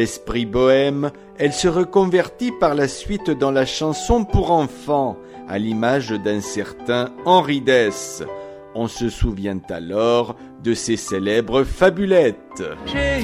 Esprit bohème, elle se reconvertit par la suite dans la chanson pour enfants, à l'image d'un certain Henri Dess. On se souvient alors de ses célèbres fabulettes.